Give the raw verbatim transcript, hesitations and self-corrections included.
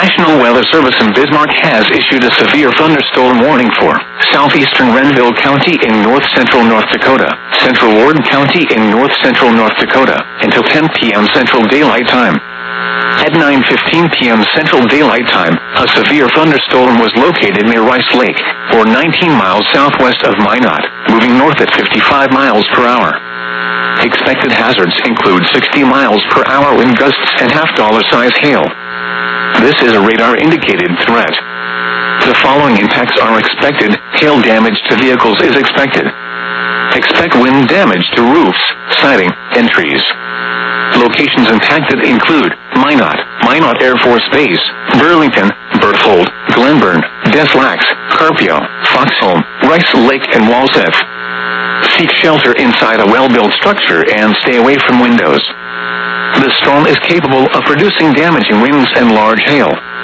National Weather Service in Bismarck has issued a severe thunderstorm warning for southeastern Renville County in north-central North Dakota, central Warden County in north-central North Dakota, until ten p m Central Daylight Time. At nine fifteen p m Central Daylight Time, a severe thunderstorm was located near Rice Lake, or nineteen miles southwest of Minot, moving north at fifty-five miles per hour. Expected hazards include sixty miles per hour wind gusts and half-dollar size hail. This is a radar-indicated threat. The following impacts are expected. Hail damage to vehicles is expected. Expect wind damage to roofs, siding, and trees. Locations impacted include Minot, Minot Air Force Base, Burlington, Berthold, Glenburn, Des Lacs, Carpio, Foxholm, Rice Lake, and Walseth. Seek shelter inside a well-built structure and stay away from windows. The storm is capable of producing damaging winds and large hail.